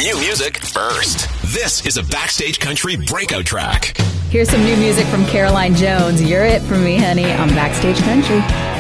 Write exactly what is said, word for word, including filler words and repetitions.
New music first. This is a Backstage Country breakout track. Here's some new music from Caroline Jones. You're it for me, honey, on Backstage Country.